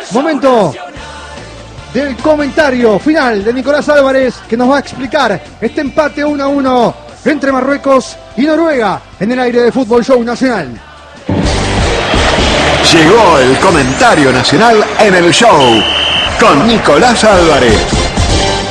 Momento del comentario final de Nicolás Álvarez, que nos va a explicar este empate 1-1 entre Marruecos y Noruega en el aire de Fútbol Show Nacional. Llegó el comentario nacional en el show con Nicolás Álvarez.